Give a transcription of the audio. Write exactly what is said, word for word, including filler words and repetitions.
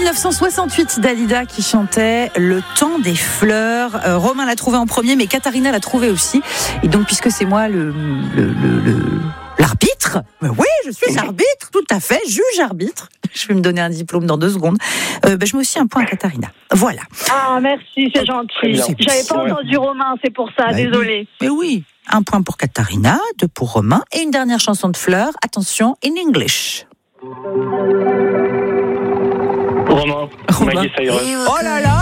dix-neuf cent soixante-huit, Dalida qui chantait Le temps des fleurs. Euh, Romain l'a trouvé en premier, mais Katharina l'a trouvé aussi. Et donc, puisque c'est moi le, le, le, le l'arbitre, ben oui, je suis arbitre, tout à fait, juge-arbitre. Je vais me donner un diplôme dans deux secondes. Euh, ben, je mets aussi un point à Katharina. Voilà. Ah, merci, c'est gentil. J'avais pas entendu Romain, c'est pour ça, Ben désolée. Mais oui, un point pour Katharina, deux pour Romain, et une dernière chanson de fleurs. Attention, in English. Romain, Romain. Miley Cyrus. Oh là là!